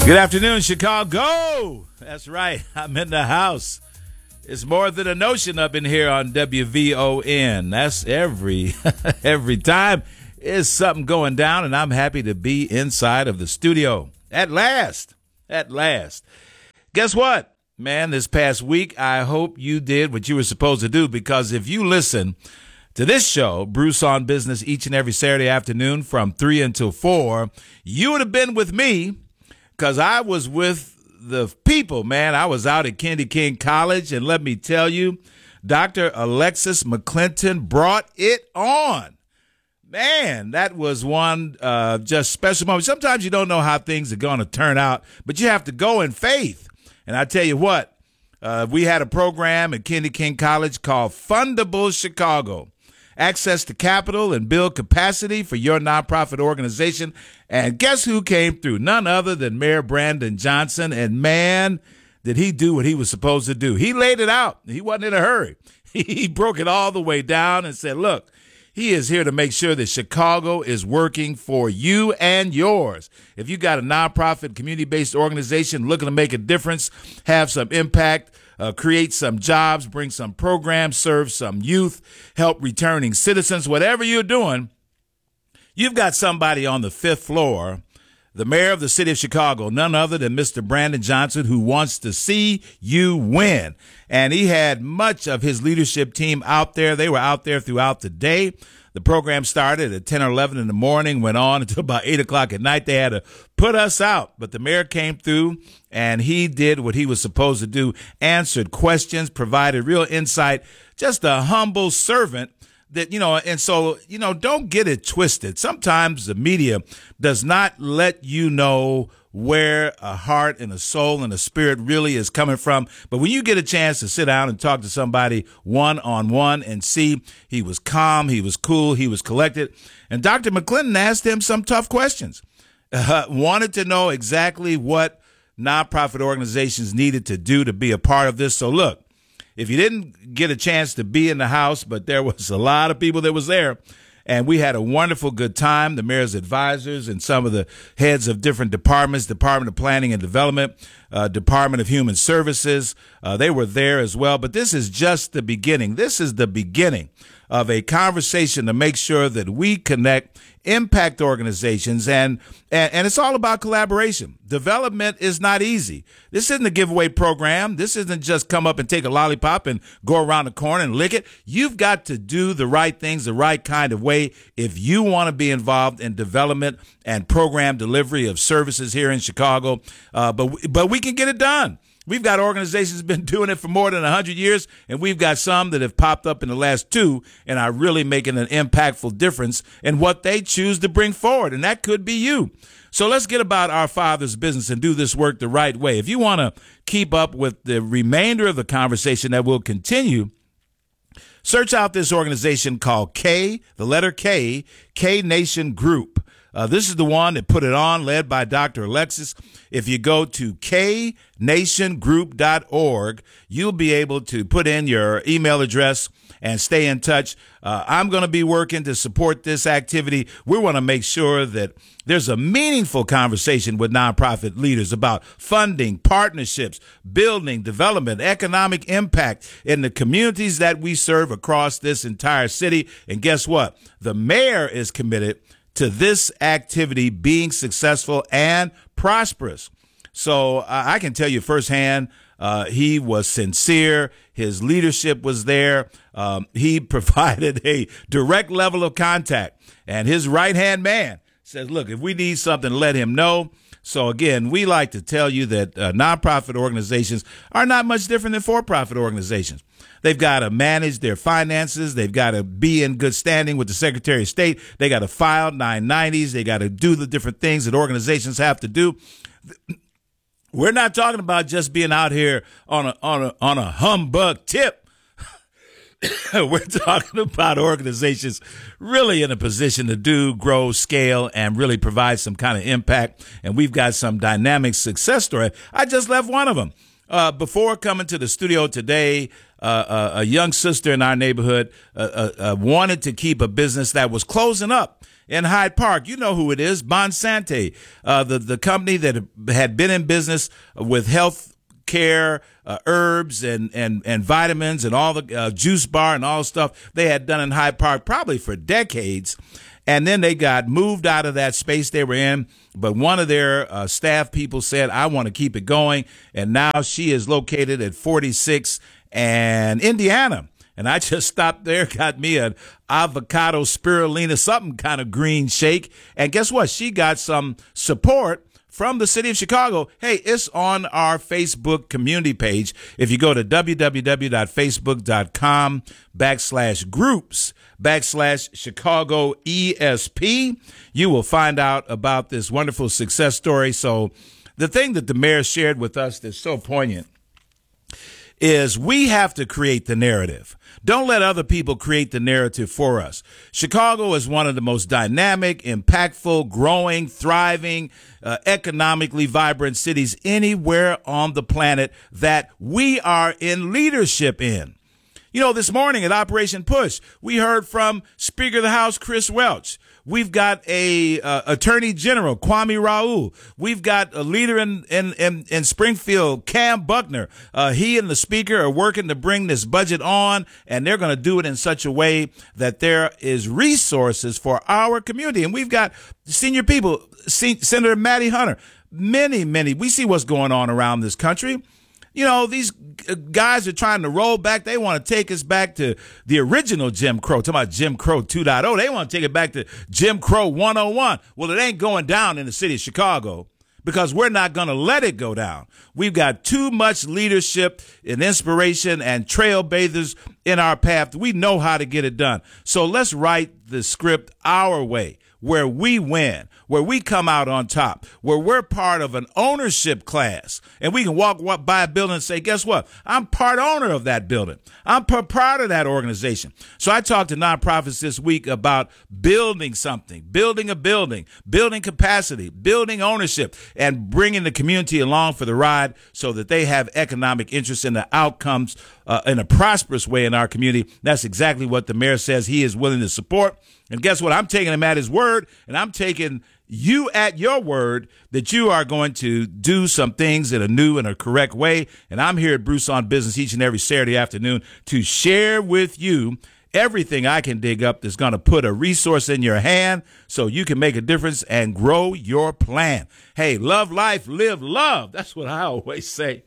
Good afternoon, Chicago. That's right. I'm in the house. It's more than a notion up in here on WVON. That's every time is something going down, and I'm happy to be inside of the studio. At last. Guess what, man? This past week, I hope you did what you were supposed to do, because if you listen to this show, Bruce on Business, each and every Saturday afternoon from 3 until 4, you would have been with me, because I was with the people, man. I was out at Kennedy King College, and let me tell you, Dr. Alexis McClinton brought it on. Man, that was one just special moment. Sometimes you don't know how things are going to turn out, but you have to go in faith. And I tell you what, we had a program at Kennedy King College called Fundable Chicago. Access to capital and build capacity for your nonprofit organization. And guess who came through? None other than Mayor Brandon Johnson. And man, did he do what he was supposed to do. He laid it out. He wasn't in a hurry. He broke it all the way down and said, look, he is here to make sure that Chicago is working for you and yours. If you got a nonprofit, community-based organization looking to make a difference, have some impact, create some jobs, bring some programs, serve some youth, help returning citizens, whatever you're doing, you've got somebody on the 5th floor, the mayor of the city of Chicago, none other than Mr. Brandon Johnson, who wants to see you win. And he had much of his leadership team out there. They were out there throughout the day. The program started at 10 or 11 in the morning, went on until about 8 o'clock at night. They had to put us out, but the mayor came through and he did what he was supposed to do, answered questions, provided real insight, just a humble servant that, and so, don't get it twisted. Sometimes the media does not let you know where a heart and a soul and a spirit really is coming from. But when you get a chance to sit down and talk to somebody one-on-one and see he was calm, he was cool, he was collected, and Dr. McClinton asked him some tough questions, wanted to know exactly what nonprofit organizations needed to do to be a part of this. So look, if you didn't get a chance to be in the house, but there was a lot of people that was there, and we had a wonderful good time. The mayor's advisors and some of the heads of different departments, Department of Planning and Development, Department of Human Services, they were there as well. But this is just the beginning. This is the beginning of a conversation to make sure that we connect impact organizations, and it's all about collaboration. Development is not easy. This isn't a giveaway program. This isn't just come up and take a lollipop and go around the corner and lick it. You've got to do the right things the right kind of way if you want to be involved in development and program delivery of services here in Chicago. But we can get it done. We've got organizations been doing it for more than 100 years, and we've got some that have popped up in the last 2 and are really making an impactful difference in what they choose to bring forward, and that could be you. So let's get about our Father's business and do this work the right way. If you want to keep up with the remainder of the conversation that will continue, search out this organization called K Nation Group. This is the one that put it on, led by Dr. Alexis. If you go to knationgroup.org, you'll be able to put in your email address and stay in touch. I'm going to be working to support this activity. We want to make sure that there's a meaningful conversation with nonprofit leaders about funding, partnerships, building, development, economic impact in the communities that we serve across this entire city. And guess what? The mayor is committed to this activity being successful and prosperous. So I can tell you firsthand, he was sincere. His leadership was there. He provided a direct level of contact. And his right-hand man says, look, if we need something, let him know. So, again, we like to tell you that nonprofit organizations are not much different than for-profit organizations. They've got to manage their finances. They've got to be in good standing with the Secretary of State. They got to file 990s. They got to do the different things that organizations have to do. We're not talking about just being out here on a humbug tip. We're talking about organizations really in a position to do, grow, scale, and really provide some kind of impact. And we've got some dynamic success story. I just left one of them. Before coming to the studio today, a young sister in our neighborhood wanted to keep a business that was closing up. in Hyde Park. You know who it is, Bonsante, the company that had been in business with health care, herbs and vitamins and all the juice bar and all the stuff they had done in Hyde Park probably for decades. And then they got moved out of that space they were in. But one of their staff people said, I want to keep it going. And now she is located at 46 and Indiana. And I just stopped there, got me an avocado spirulina, something kind of green shake. And guess what? She got some support from the city of Chicago. Hey, it's on our Facebook community page. If you go to www.facebook.com/groups/Chicago ESP, you will find out about this wonderful success story. So the thing that the mayor shared with us that's so poignant is we have to create the narrative. Don't let other people create the narrative for us. Chicago is one of the most dynamic, impactful, growing, thriving, economically vibrant cities anywhere on the planet that we are in leadership in. You know, this morning at Operation Push, we heard from Speaker of the House, Chris Welch. We've got a Attorney General, Kwame Raoul. We've got a leader in Springfield, Cam Buckner. He and the Speaker are working to bring this budget on, and they're going to do it in such a way that there is resources for our community. And we've got senior people, Senator Matty Hunter, many. We see what's going on around this country. You know, these guys are trying to roll back. They want to take us back to the original Jim Crow. Talking about Jim Crow 2.0. They want to take it back to Jim Crow 101. Well, it ain't going down in the city of Chicago because we're not going to let it go down. We've got too much leadership and inspiration and trailblazers in our path. We know how to get it done. So let's write the script our way, where we win, where we come out on top, where we're part of an ownership class, and we can walk by a building and say, guess what? I'm part owner of that building. I'm part of that organization. So I talked to nonprofits this week about building something, building a building, building capacity, building ownership, and bringing the community along for the ride so that they have economic interest in the outcomes in a prosperous way in our community. That's exactly what the mayor says he is willing to support. And guess what? I'm taking him at his word, and I'm taking you at your word that you are going to do some things in a new and a correct way. And I'm here at Bruce on Business each and every Saturday afternoon to share with you everything I can dig up that's going to put a resource in your hand so you can make a difference and grow your plan. Hey, love life, live love. That's what I always say.